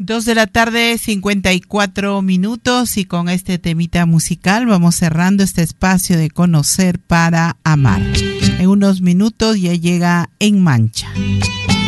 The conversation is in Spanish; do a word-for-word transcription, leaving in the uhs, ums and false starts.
Dos de la tarde, cincuenta y cuatro minutos, y con este temita musical vamos cerrando este espacio de Conocer para Amar. En unos minutos ya llega En Mancha.